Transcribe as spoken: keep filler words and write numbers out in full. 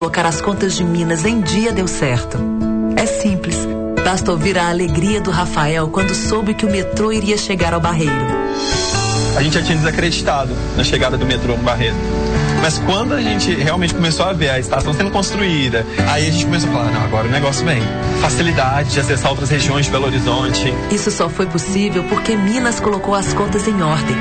colocar as contas de Minas em dia deu certo. É simples, basta ouvir a alegria do Rafael quando soube que o metrô iria chegar ao Barreiro. A gente já tinha desacreditado na chegada do metrô no Barreiro. Mas quando a gente realmente começou a ver a estação sendo construída, aí a gente começou a falar, não, agora o negócio vem. Facilidade de acessar outras regiões de Belo Horizonte. Isso só foi possível porque Minas colocou as contas em ordem.